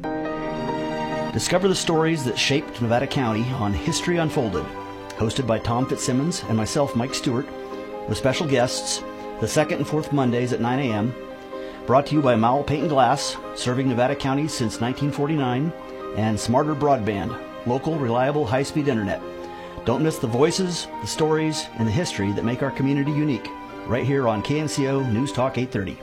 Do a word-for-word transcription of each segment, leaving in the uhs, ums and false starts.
Discover the stories that shaped Nevada County on History Unfolded, hosted by Tom Fitzsimmons and myself, Mike Stewart, with special guests the second and fourth Mondays at nine a.m., brought to you by Mowell Paint and Glass, serving Nevada County since nineteen forty-nine, and Smarter Broadband, local, reliable, high-speed internet. Don't miss the voices, the stories, and the history that make our community unique, right here on K N C O News Talk eight thirty.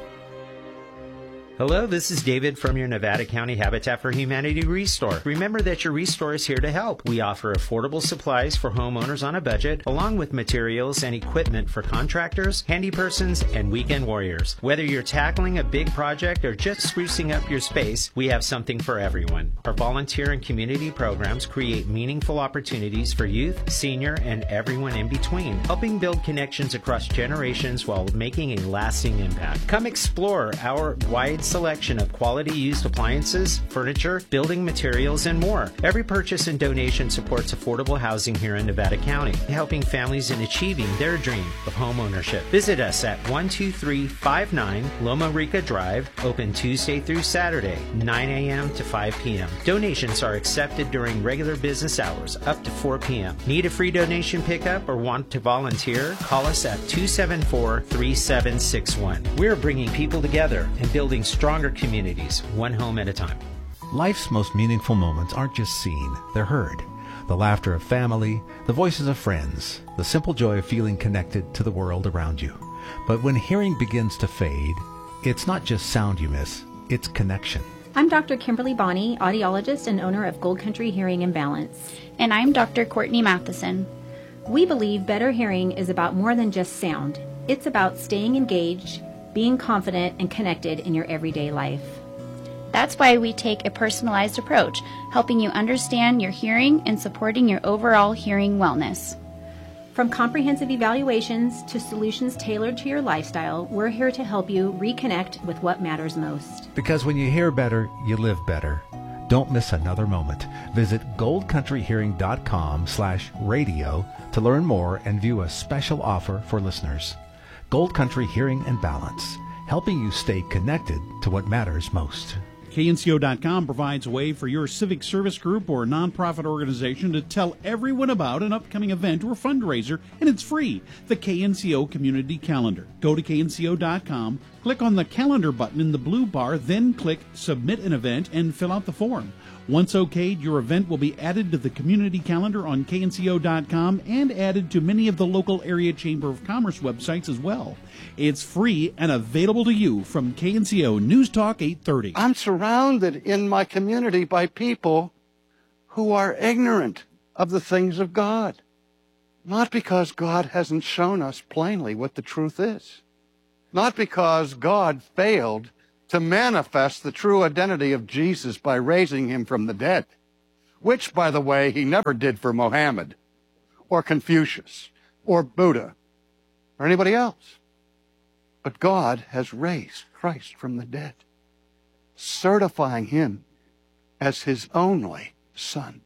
Hello, this is David from your Nevada County Habitat for Humanity Restore. Remember that your Restore is here to help. We offer affordable supplies for homeowners on a budget, along with materials and equipment for contractors, handy persons, and weekend warriors. Whether you're tackling a big project or just sprucing up your space, we have something for everyone. Our volunteer and community programs create meaningful opportunities for youth, senior, and everyone in between, helping build connections across generations while making a lasting impact. Come explore our wide selection of quality used appliances, furniture, building materials, and more. Every purchase and donation supports affordable housing here in Nevada County, helping families in achieving their dream of home ownership. Visit us at one two three five nine Loma Rica Drive, open Tuesday through Saturday, nine a.m. to five p.m. Donations are accepted during regular business hours, up to four p.m. Need a free donation pickup or want to volunteer? Call us at two seven four, three seven six one. We're bringing people together and building stronger communities, one home at a time. Life's most meaningful moments aren't just seen, they're heard. The laughter of family, the voices of friends, the simple joy of feeling connected to the world around you. But when hearing begins to fade, it's not just sound you miss, it's connection. I'm Doctor Kimberly Bonney, audiologist and owner of Gold Country Hearing and Balance. And I'm Doctor Courtney Matheson. We believe better hearing is about more than just sound. It's about staying engaged, being confident and connected in your everyday life. That's why we take a personalized approach, helping you understand your hearing and supporting your overall hearing wellness. From comprehensive evaluations to solutions tailored to your lifestyle, we're here to help you reconnect with what matters most. Because when you hear better, you live better. Don't miss another moment. Visit goldcountryhearing.com slash radio to learn more and view a special offer for listeners. Gold Country Hearing and Balance, helping you stay connected to what matters most. K N C O dot com provides a way for your civic service group or nonprofit organization to tell everyone about an upcoming event or fundraiser, and it's free. The K N C O Community Calendar. Go to K N C O dot com, click on the calendar button in the blue bar, then click Submit an Event and fill out the form. Once okayed, your event will be added to the community calendar on K N C O dot com and added to many of the local area Chamber of Commerce websites as well. It's free and available to you from K N C O News Talk eight thirty. I'm surrounded in my community by people who are ignorant of the things of God. Not because God hasn't shown us plainly what the truth is. Not because God failed to manifest the true identity of Jesus by raising him from the dead, which, by the way, he never did for Mohammed or Confucius or Buddha or anybody else. But God has raised Christ from the dead, certifying him as his only Son.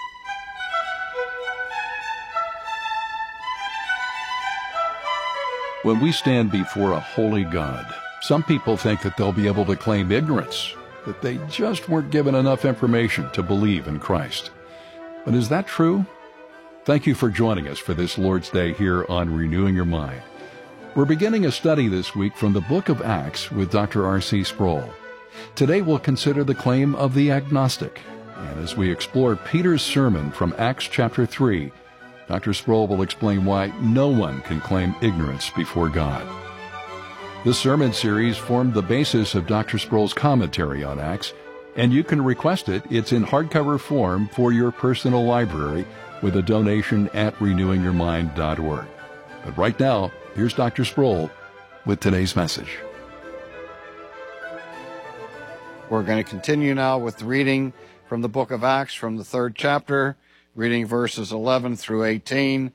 When we stand before a holy God, some people think that they'll be able to claim ignorance, that they just weren't given enough information to believe in Christ. But is that true? Thank you for joining us for this Lord's Day here on Renewing Your Mind. We're beginning a study this week from the book of Acts with Doctor R C Sproul. Today we'll consider the claim of the agnostic. And as we explore Peter's sermon from Acts chapter three, Doctor Sproul will explain why no one can claim ignorance before God. This sermon series formed the basis of Doctor Sproul's commentary on Acts, and you can request it. It's in hardcover form for your personal library with a donation at renewing your mind dot org. But right now, here's Doctor Sproul with today's message. We're going to continue now with reading from the book of Acts from the third chapter, reading verses eleven through eighteen.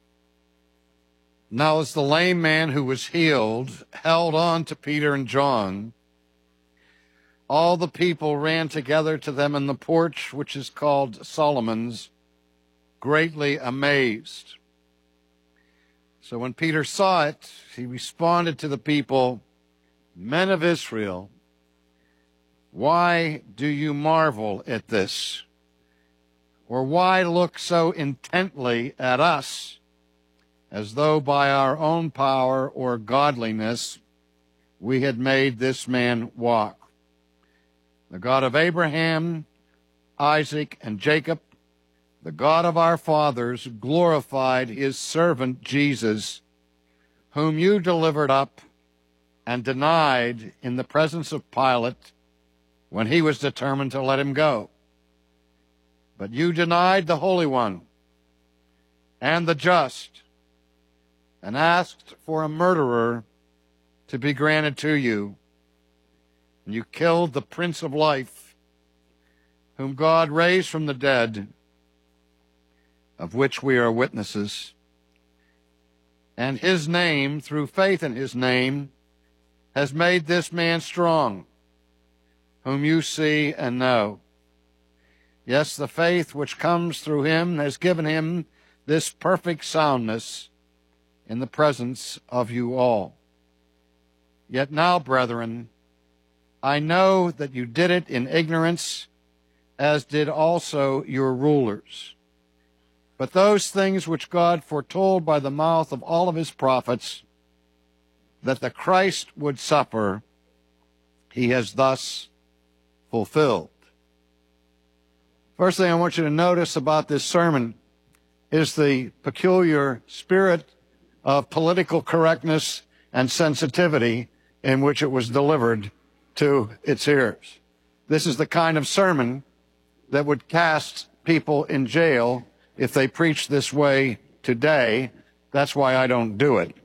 Now as the lame man who was healed held on to Peter and John, all the people ran together to them in the porch, which is called Solomon's, greatly amazed. So when Peter saw it, he responded to the people, "Men of Israel, Why do you marvel at this? Or why look so intently at us, as though by our own power or godliness we had made this man walk? The God of Abraham, Isaac, and Jacob, the God of our fathers, glorified his servant Jesus, whom you delivered up and denied in the presence of Pilate when he was determined to let him go. But you denied the Holy One and the just, and asked for a murderer to be granted to you. And you killed the Prince of Life, whom God raised from the dead, of which we are witnesses. And his name, through faith in his name, has made this man strong, whom you see and know. Yes, the faith which comes through him has given him this perfect soundness in the presence of you all. Yet now, brethren, I know that you did it in ignorance, as did also your rulers. But those things which God foretold by the mouth of all of his prophets, that the Christ would suffer, he has thus fulfilled. First thing I want you to notice about this sermon is the peculiar spirit of political correctness and sensitivity in which it was delivered to its hearers. This is the kind of sermon that would cast people in jail if they preached this way today. That's why I don't do it.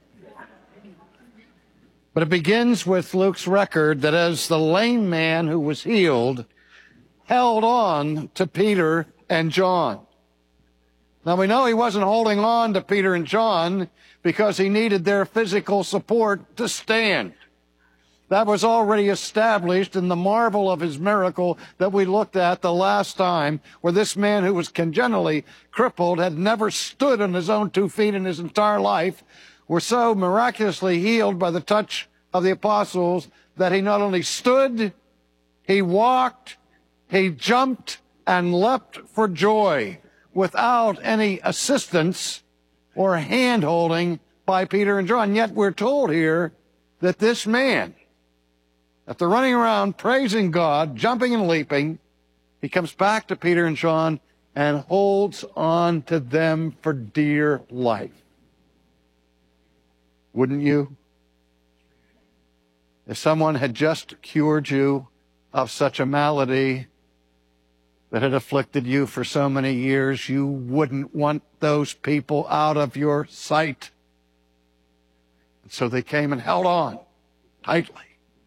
But it begins with Luke's record that as the lame man who was healed held on to Peter and John. Now we know he wasn't holding on to Peter and John because he needed their physical support to stand. That was already established in the marvel of his miracle that we looked at the last time, where this man who was congenitally crippled, had never stood on his own two feet in his entire life, were so miraculously healed by the touch of the apostles that he not only stood, he walked, he jumped and leapt for joy without any assistance or hand-holding by Peter and John. Yet we're told here that this man, after running around praising God, jumping and leaping, he comes back to Peter and John and holds on to them for dear life. Wouldn't you? If someone had just cured you of such a malady that had afflicted you for so many years, you wouldn't want those people out of your sight. And so they came and held on tightly.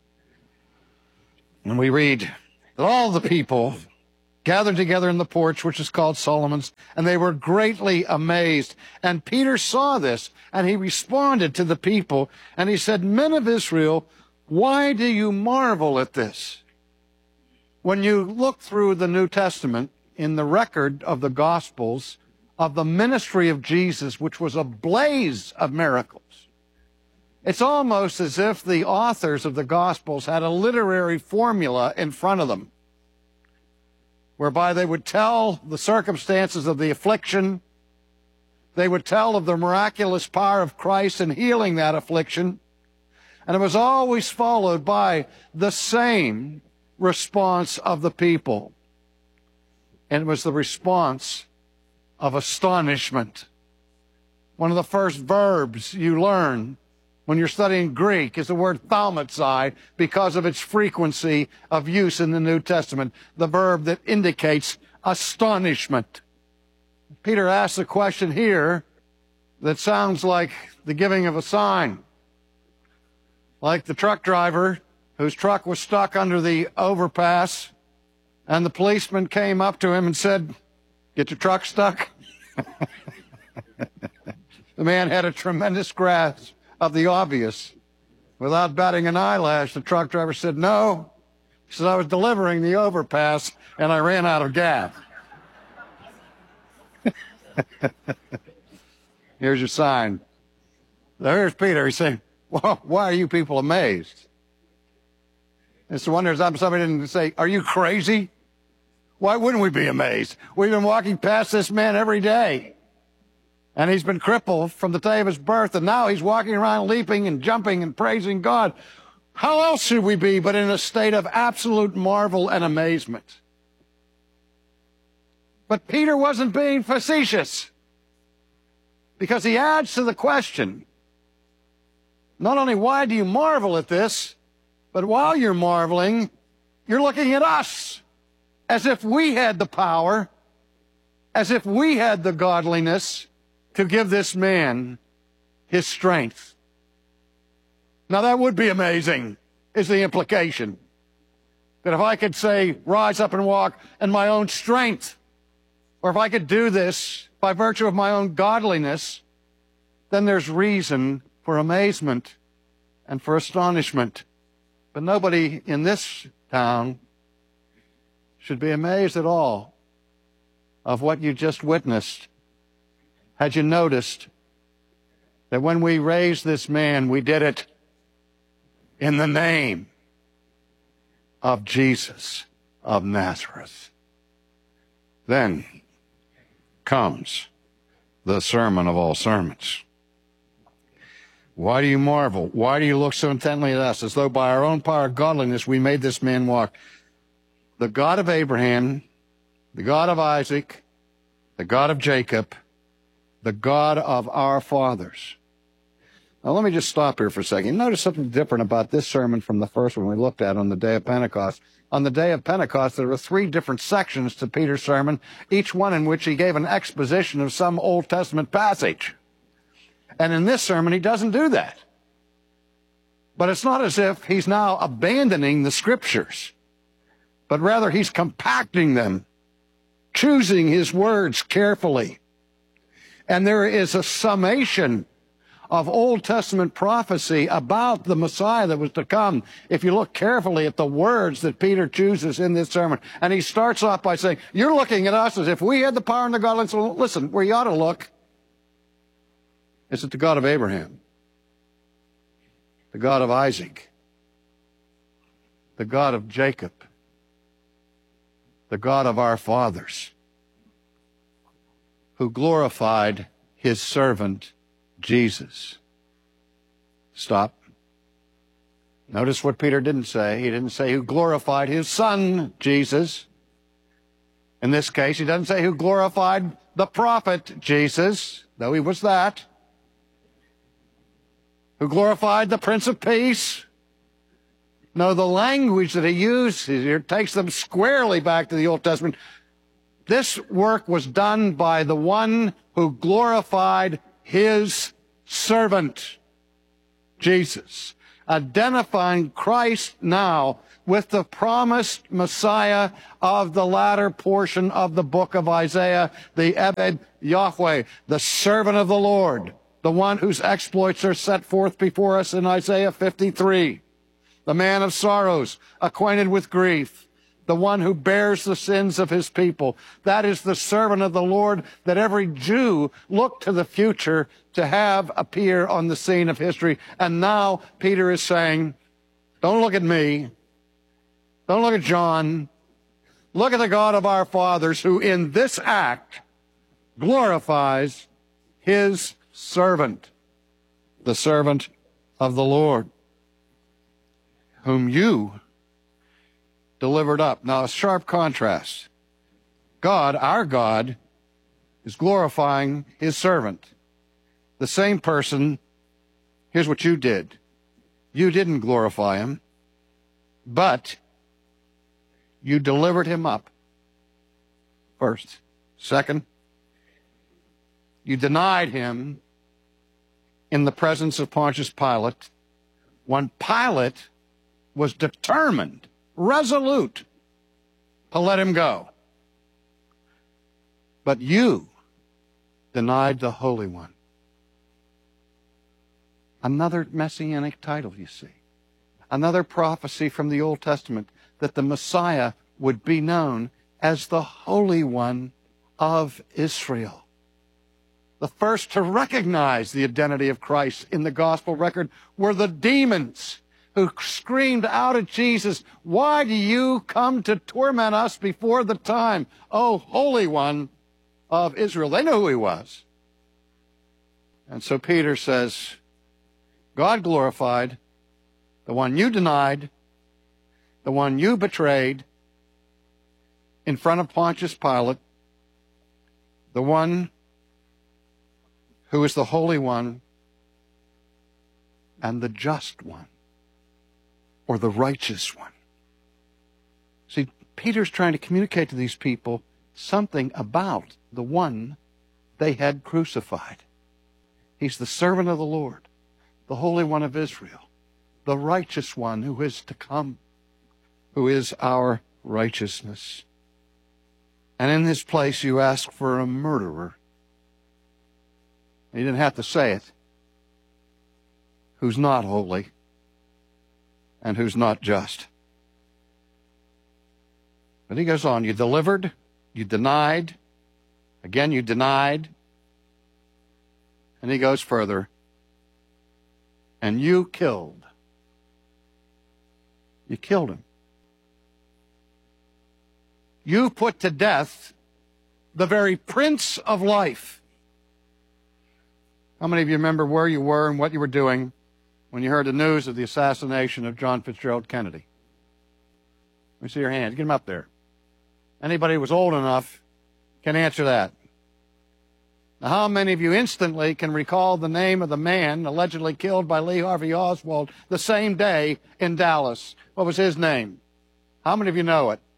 And we read that all the people gathered together in the porch, which is called Solomon's, and they were greatly amazed. And Peter saw this, and he responded to the people, and he said, "Men of Israel, why do you marvel at this?" When you look through the New Testament, in the record of the Gospels, of the ministry of Jesus, which was a blaze of miracles, it's almost as if the authors of the Gospels had a literary formula in front of them, whereby they would tell the circumstances of the affliction, they would tell of the miraculous power of Christ in healing that affliction, and it was always followed by the same response of the people. And it was the response of astonishment. One of the first verbs you learn when you're studying Greek is the word thaumatsai, because of its frequency of use in the New Testament, the verb that indicates astonishment. Peter asks a question here that sounds like the giving of a sign. Like the truck driver whose truck was stuck under the overpass, and the policeman came up to him and said, "Get your truck stuck?" The man had a tremendous grasp of the obvious. Without batting an eyelash, the truck driver said, "No." He said, "I was delivering the overpass, and I ran out of gas." Here's your sign. Now, here's Peter. He said, "Well, why are you people amazed?" It's a wonder somebody didn't say, are you crazy? Why wouldn't we be amazed? We've been walking past this man every day. And he's been crippled from the day of his birth, and now he's walking around leaping and jumping and praising God. How else should we be but in a state of absolute marvel and amazement? But Peter wasn't being facetious, because he adds to the question, not only why do you marvel at this, but while you're marveling, you're looking at us as if we had the power, as if we had the godliness to give this man his strength. Now that would be amazing, is the implication. That if I could say, rise up and walk in my own strength, or if I could do this by virtue of my own godliness, then there's reason for amazement and for astonishment. But nobody in this town should be amazed at all of what you just witnessed. Had you noticed that when we raised this man, we did it in the name of Jesus of Nazareth? Then comes the sermon of all sermons. Why do you marvel? Why do you look so intently at us, as though by our own power of godliness we made this man walk? The God of Abraham, the God of Isaac, the God of Jacob, the God of our fathers. Now let me just stop here for a second. Notice something different about this sermon from the first one we looked at on the day of Pentecost. On the day of Pentecost, there were three different sections to Peter's sermon, each one in which he gave an exposition of some Old Testament passage. And in this sermon, he doesn't do that. But it's not as if he's now abandoning the Scriptures, but rather he's compacting them, choosing his words carefully. And there is a summation of Old Testament prophecy about the Messiah that was to come, if you look carefully at the words that Peter chooses in this sermon. And he starts off by saying, you're looking at us as if we had the power and the godliness. So listen, where you ought to look is at the God of Abraham, the God of Isaac, the God of Jacob, the God of our fathers, who glorified his servant Jesus. Stop. Notice what Peter didn't say. He didn't say who glorified his son, Jesus. In this case, he doesn't say who glorified the prophet, Jesus, though he was that. Who glorified the Prince of Peace. No, the language that he uses here takes them squarely back to the Old Testament. This work was done by the one who glorified his servant, Jesus, identifying Christ now with the promised Messiah of the latter portion of the book of Isaiah, the Ebed Yahweh, the servant of the Lord, the one whose exploits are set forth before us in Isaiah fifty-three, the man of sorrows, acquainted with grief, the one who bears the sins of his people. That is the servant of the Lord that every Jew looked to the future to have appear on the scene of history. And now Peter is saying, don't look at me. Don't look at John. Look at the God of our fathers, who in this act glorifies his servant, the servant of the Lord, whom you delivered up. Now, a sharp contrast. God, our God, is glorifying his servant. The same person, here's what you did. You didn't glorify him, but you delivered him up first. Second, you denied him in the presence of Pontius Pilate, when Pilate was determined, resolute, to let him go. But you denied the Holy One. Another messianic title, you see. Another prophecy from the Old Testament that the Messiah would be known as the Holy One of Israel. The first to recognize the identity of Christ in the gospel record were the demons. who screamed out at Jesus, "Why do you come to torment us before the time, O Holy One of Israel?" They knew who he was. And so Peter says, God glorified, the one you denied, the one you betrayed, in front of Pontius Pilate, the one who is the Holy One and the just one, or the righteous one. See, Peter's trying to communicate to these people something about the one they had crucified. He's the servant of the Lord, the Holy One of Israel, the righteous one who is to come, who is our righteousness. And in this place you ask for a murderer. He didn't have to say it. Who's not holy and who's not just. But he goes on, you delivered, you denied, again you denied, and he goes further, and you killed. You killed him. You put to death the very Prince of Life. How many of you remember where you were and what you were doing when you heard the news of the assassination of John Fitzgerald Kennedy? Let me see your hands. Get them up there. Anybody who was old enough can answer that. Now, how many of you instantly can recall the name of the man allegedly killed by Lee Harvey Oswald the same day in Dallas? What was his name? How many of you know it?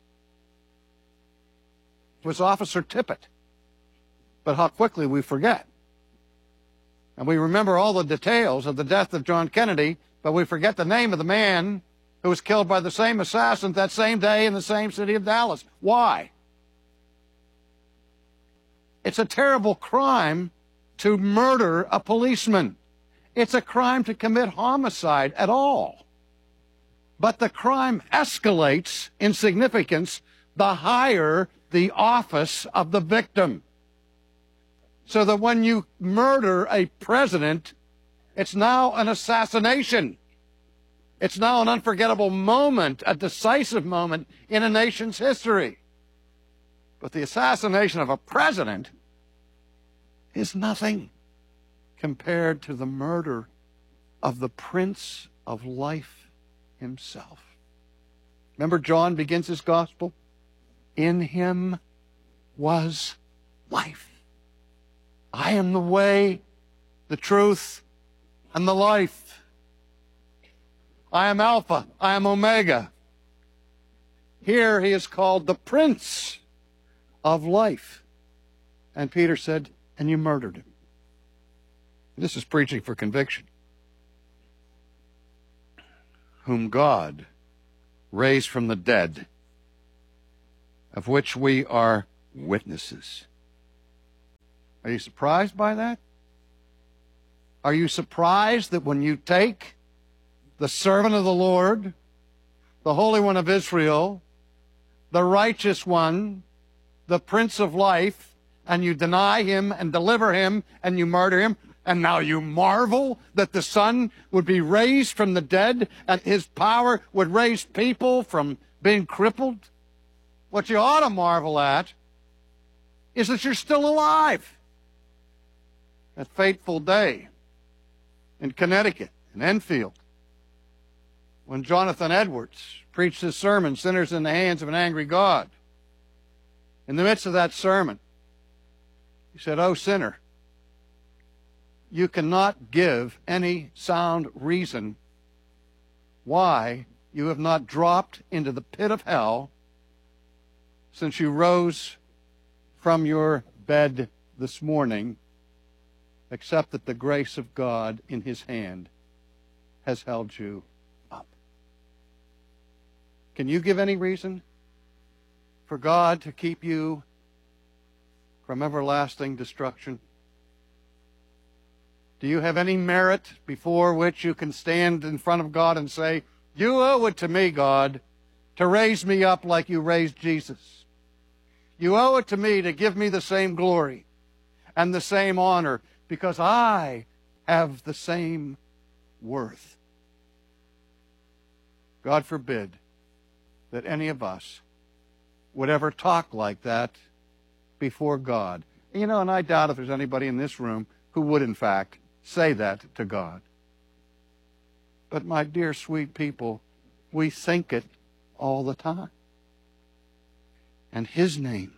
It was Officer Tippit. But how quickly we forget. And we remember all the details of the death of John Kennedy, but we forget the name of the man who was killed by the same assassin that same day in the same city of Dallas. Why? It's a terrible crime to murder a policeman. It's a crime to commit homicide at all. But the crime escalates in significance the higher the office of the victim. So that when you murder a president, it's now an assassination. It's now an unforgettable moment, a decisive moment in a nation's history. But the assassination of a president is nothing compared to the murder of the Prince of Life himself. Remember, John begins his gospel? In him was life. I am the way, the truth, and the life. I am Alpha, I am Omega. Here he is called the Prince of Life. And Peter said, and you murdered him. This is preaching for conviction. Whom God raised from the dead, of which we are witnesses. Are you surprised by that? Are you surprised that when you take the servant of the Lord, the Holy One of Israel, the righteous one, the Prince of Life, and you deny him and deliver him and you murder him, and now you marvel that the Son would be raised from the dead and his power would raise people from being crippled? What you ought to marvel at is that you're still alive. That fateful day in Connecticut, in Enfield, when Jonathan Edwards preached his sermon, Sinners in the Hands of an Angry God. In the midst of that sermon, he said, "Oh, sinner, you cannot give any sound reason why you have not dropped into the pit of hell since you rose from your bed this morning, except that the grace of God in his hand has held you up." Can you give any reason for God to keep you from everlasting destruction? Do you have any merit before which you can stand in front of God and say, you owe it to me, God, to raise me up like you raised Jesus? You owe it to me to give me the same glory and the same honor because I have the same worth. God forbid that any of us would ever talk like that before God. You know, and I doubt if there's anybody in this room who would, in fact, say that to God. But my dear, sweet people, we think it all the time. And His name,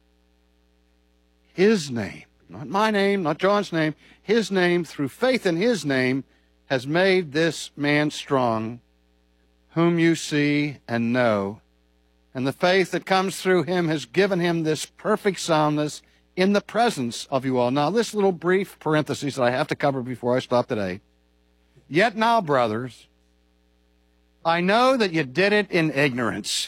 His name, not my name, not John's name, His name, through faith in His name, has made this man strong, whom you see and know. And the faith that comes through Him has given him this perfect soundness in the presence of you all. Now, this little brief parenthesis that I have to cover before I stop today. Yet now, brothers, I know that you did it in ignorance,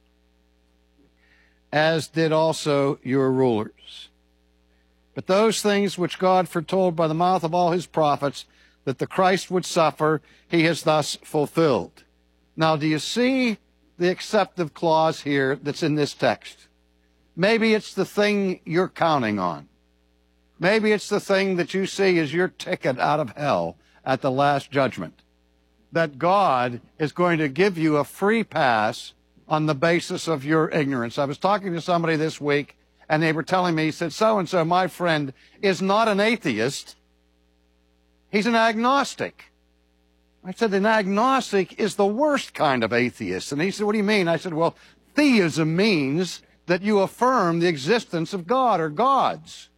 as did also your rulers. But those things which God foretold by the mouth of all His prophets, that the Christ would suffer, He has thus fulfilled. Now, do you see the acceptive clause here that's in this text? Maybe it's the thing you're counting on. Maybe it's the thing that you see as your ticket out of hell at the last judgment. That God is going to give you a free pass on the basis of your ignorance. I was talking to somebody this week, and they were telling me, he said, so-and-so, my friend, is not an atheist. He's an agnostic. I said, an agnostic is the worst kind of atheist. And he said, what do you mean? I said, well, theism means that you affirm the existence of God or gods.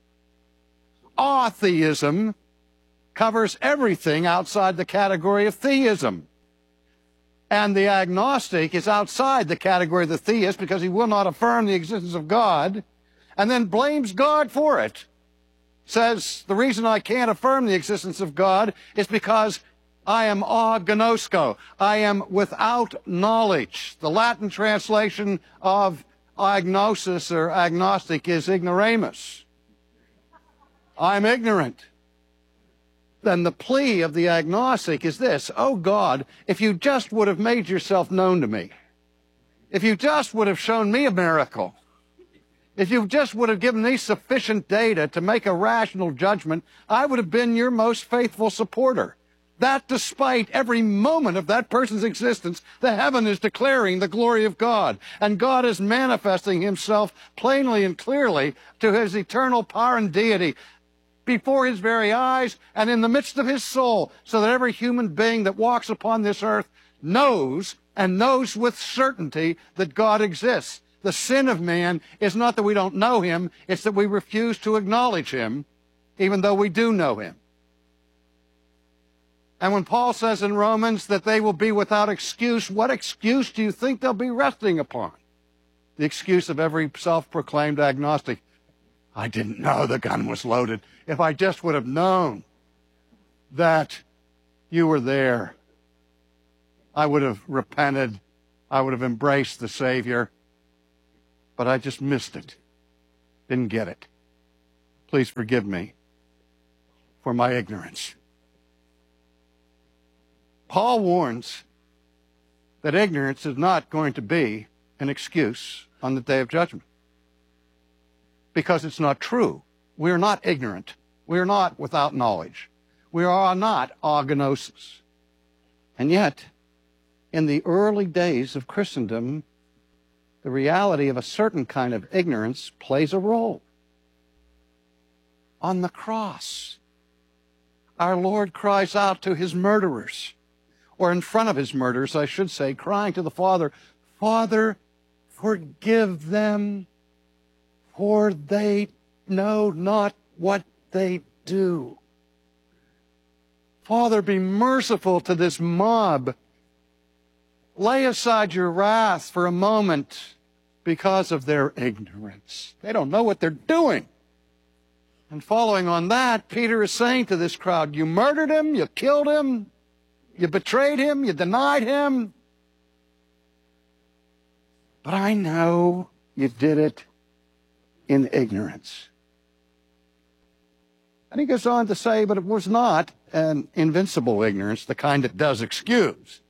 Atheism covers everything outside the category of theism. And the agnostic is outside the category of the theist because he will not affirm the existence of God and then blames God for it. Says, the reason I can't affirm the existence of God is because I am agnosko. I am without knowledge. The Latin translation of agnosis or agnostic is ignoramus. I'm ignorant. Then the plea of the agnostic is this: oh God, if you just would have made yourself known to me, if you just would have shown me a miracle, if you just would have given me sufficient data to make a rational judgment, I would have been your most faithful supporter. That despite every moment of that person's existence, the heaven is declaring the glory of God, and God is manifesting Himself plainly and clearly to His eternal power and deity before His very eyes and in the midst of His soul, so that every human being that walks upon this earth knows and knows with certainty that God exists. The sin of man is not that we don't know Him, it's that we refuse to acknowledge Him, even though we do know Him. And when Paul says in Romans that they will be without excuse, what excuse do you think they'll be resting upon? The excuse of every self-proclaimed agnostic. I didn't know the gun was loaded. If I just would have known that you were there, I would have repented. I would have embraced the Savior. But I just missed it. Didn't get it. Please forgive me for my ignorance. Paul warns that ignorance is not going to be an excuse on the day of judgment, because it's not true. We are not ignorant. We are not without knowledge. We are not agnosis. And yet, in the early days of Christendom, the reality of a certain kind of ignorance plays a role. On the cross, our Lord cries out to His murderers, or in front of His murderers, I should say, crying to the Father, Father, forgive them, for they know not what they do. Father, be merciful to this mob. Lay aside your wrath for a moment because of their ignorance. They don't know what they're doing. And following on that, Peter is saying to this crowd, you murdered Him, you killed Him, you betrayed Him, you denied Him. But I know you did it in ignorance. And he goes on to say, but it was not an invincible ignorance, the kind that does excuse.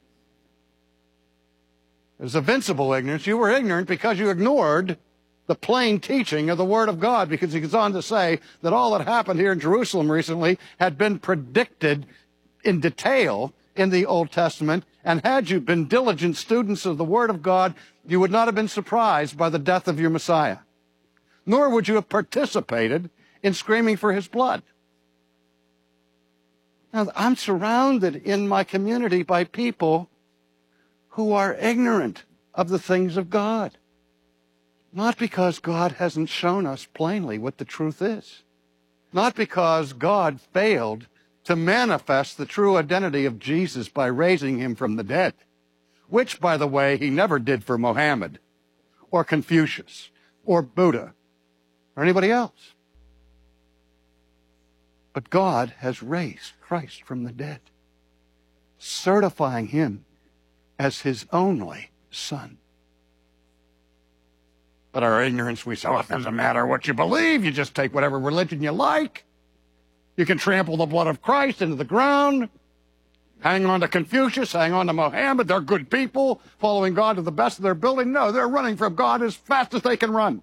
It was a vincible ignorance. You were ignorant because you ignored the plain teaching of the Word of God, because he goes on to say that all that happened here in Jerusalem recently had been predicted in detail in the Old Testament, And had you been diligent students of the Word of God, you would not have been surprised by the death of your Messiah, nor would you have participated in screaming for his blood. Now, I'm surrounded in my community by people who are ignorant of the things of God. Not because God hasn't shown us plainly what the truth is. Not because God failed to manifest the true identity of Jesus by raising him from the dead, which, by the way, he never did for Mohammed or Confucius or Buddha or anybody else. But God has raised Christ from the dead, certifying him as his only Son. But our ignorance, we say, oh, it doesn't matter what you believe. You just take whatever religion you like. You can trample the blood of Christ into the ground. Hang on to Confucius, hang on to Mohammed. They're good people, following God to the best of their ability. No, they're running from God as fast as they can run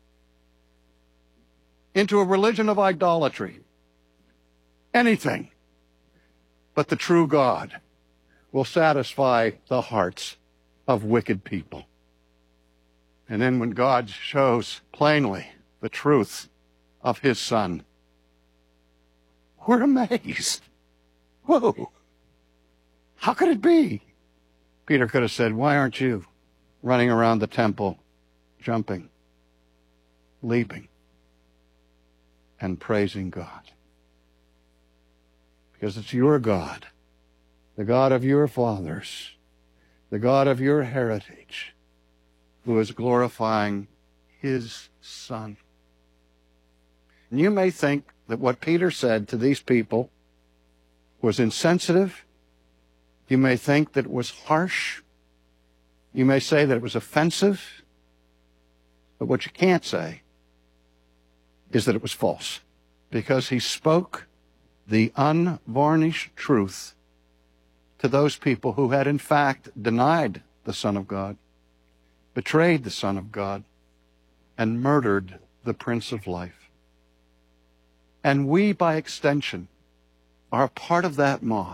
into a religion of idolatry. Anything but the true God will satisfy the hearts of wicked people. And then when God shows plainly the truth of his Son, we're amazed. Whoa! How could it be? Peter could have said, why aren't you running around the temple, jumping, leaping, and praising God? Because it's your God, the God of your fathers, the God of your heritage, who is glorifying his Son. And you may think that what Peter said to these people was insensitive. You may think that it was harsh. You may say that it was offensive. But what you can't say is that it was false, because he spoke the unvarnished truth to those people who had in fact denied the Son of God, betrayed the Son of God, and murdered the Prince of Life. And we, by extension, are a part of that mob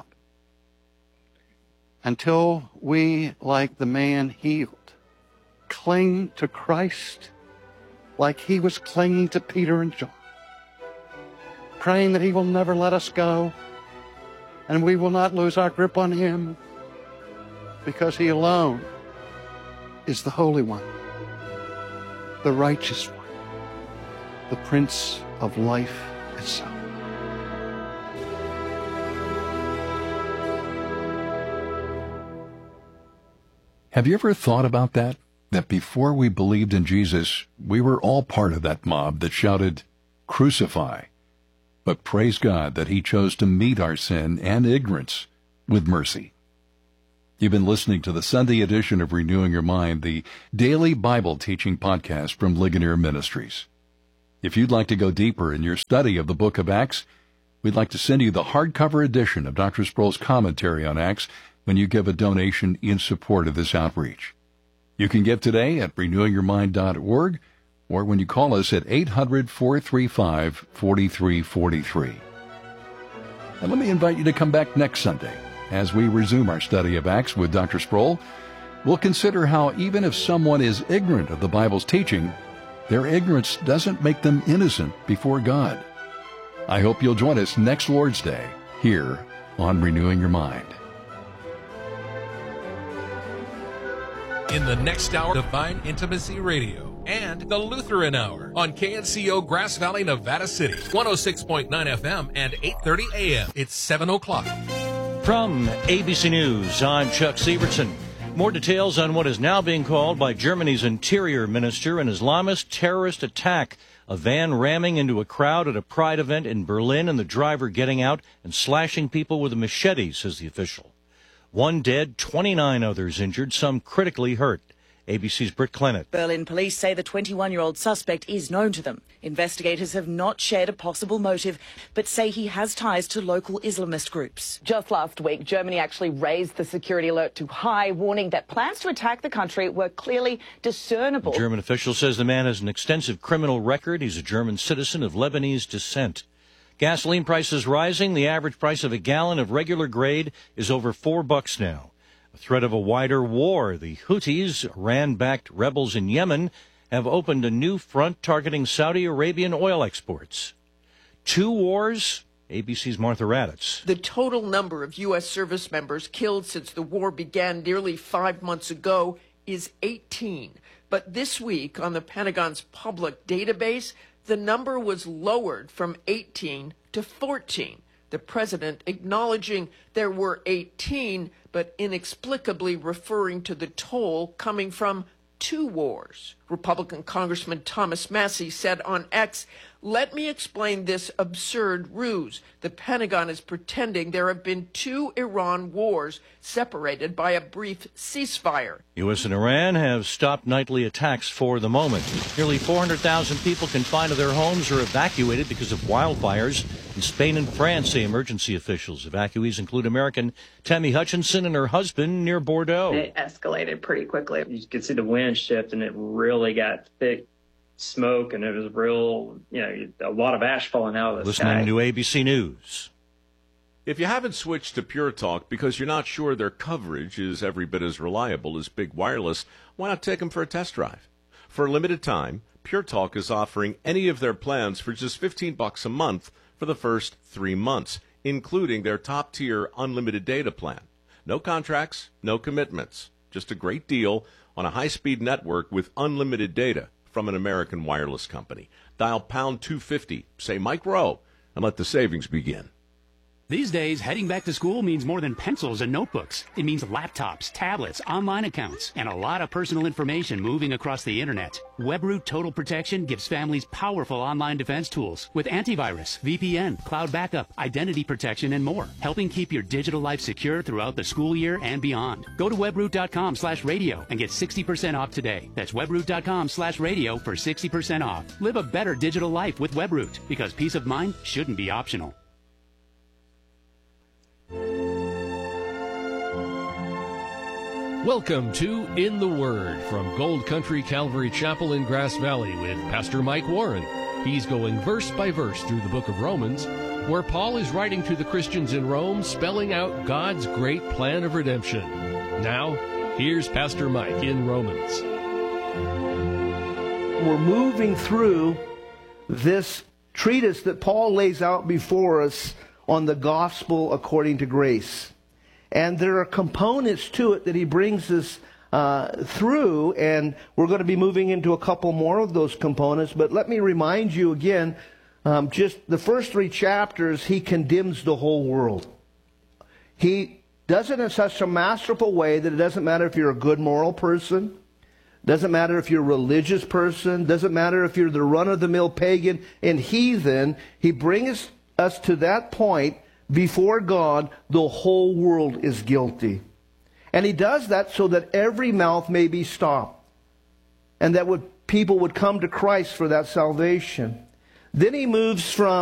until we, like the man healed, cling to Christ like he was clinging to Peter and John, praying that he will never let us go and we will not lose our grip on him, because he alone is the Holy One, the righteous one, the Prince of Life itself. Have you ever thought about that? That before we believed in Jesus, we were all part of that mob that shouted, "Crucify." But praise God that he chose to meet our sin and ignorance with mercy. You've been listening to the Sunday edition of Renewing Your Mind, the daily Bible teaching podcast from Ligonier Ministries. If you'd like to go deeper in your study of the book of Acts, we'd like to send you the hardcover edition of Doctor Sproul's commentary on Acts when you give a donation in support of this outreach. You can give today at renewing your mind dot org or when you call us at eight hundred, four three five, four three four three. And let me invite you to come back next Sunday as we resume our study of Acts with Doctor Sproul. We'll consider how even if someone is ignorant of the Bible's teaching, their ignorance doesn't make them innocent before God. I hope you'll join us next Lord's Day here on Renewing Your Mind. In the next hour, Divine Intimacy Radio and the Lutheran Hour on K N C O Grass Valley, Nevada City, one oh six point nine F M and eight thirty A M. It's seven o'clock. From A B C News, I'm Chuck Sievertson. More details on what is now being called by Germany's interior minister an Islamist terrorist attack. A van ramming into a crowd at a pride event in Berlin and the driver getting out and slashing people with a machete, says the official. One dead, twenty-nine others injured, some critically hurt. A B C's Britt Clennett. Berlin police say the twenty-one-year-old suspect is known to them. Investigators have not shared a possible motive, but say he has ties to local Islamist groups. Just last week, Germany actually raised the security alert to high, warning that plans to attack the country were clearly discernible. The German official says the man has an extensive criminal record. He's a German citizen of Lebanese descent. Gasoline prices rising. The average price of a gallon of regular grade is over four bucks now. The threat of a wider war. The Houthis, Iran-backed rebels in Yemen, have opened a new front targeting Saudi Arabian oil exports. Two wars? A B C's Martha Raddatz. The total number of U S service members killed since the war began nearly five months ago is eighteen. But this week, on the Pentagon's public database, the number was lowered from eighteen to fourteen. The president acknowledging there were eighteen, but inexplicably referring to the toll coming from two wars. Republican Congressman Thomas Massie said on X, "Let me explain this absurd ruse. The Pentagon is pretending there have been two Iran wars separated by a brief ceasefire." U S and Iran have stopped nightly attacks for the moment. Nearly four hundred thousand people confined to their homes or evacuated because of wildfires. In Spain and France, say emergency officials. Evacuees include American Tammy Hutchinson and her husband near Bordeaux. It escalated pretty quickly. You could see the wind shift, and it really got thick smoke, and it was real, you know, a lot of ash falling out of the Listening sky. to A B C News. If you haven't switched to Pure Talk because you're not sure their coverage is every bit as reliable as Big Wireless, why not take them for a test drive? For a limited time, Pure Talk is offering any of their plans for just fifteen bucks a month for the first three months, including their top-tier unlimited data plan. No contracts, no commitments, just a great deal on a high-speed network with unlimited data from an American wireless company. Dial pound two fifty, say Mike Rowe, and let the savings begin. These days, heading back to school means more than pencils and notebooks. It means laptops, tablets, online accounts, and a lot of personal information moving across the internet. WebRoot Total Protection gives families powerful online defense tools with antivirus, V P N, cloud backup, identity protection, and more, helping keep your digital life secure throughout the school year and beyond. Go to webroot.com slash radio and get sixty percent off today. That's webroot.com slash radio for sixty percent off. Live a better digital life with WebRoot, because peace of mind shouldn't be optional. Welcome to In the Word from Gold Country Calvary Chapel in Grass Valley with Pastor Mike Warren. He's going verse by verse through the book of Romans, where Paul is writing to the Christians in Rome, spelling out God's great plan of redemption. Now, here's Pastor Mike in Romans. We're moving through this treatise that Paul lays out before us on the gospel according to grace. And there are components to it that he brings us uh, through, and we're going to be moving into a couple more of those components. But let me remind you again, um, just the first three chapters, he condemns the whole world. He does it in such a masterful way that it doesn't matter if you're a good moral person, doesn't matter if you're a religious person, doesn't matter if you're the run-of-the-mill pagan and heathen. He brings us to that point. Before God, the whole world is guilty. And he does that so that every mouth may be stopped, and that would, people would come to Christ for that salvation. Then he moves from